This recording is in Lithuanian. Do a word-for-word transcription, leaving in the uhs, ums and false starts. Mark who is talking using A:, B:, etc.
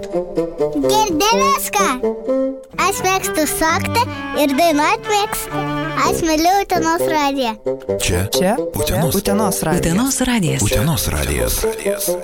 A: Girdėjęs ką? Aš mėgstu šokti ir dainuoti mėgstu. Aš myliu Utenos radiją.
B: Čia? Čia? Utenos.
C: Utenos radijas.
B: Utenos radijas.
D: Utenos radijas.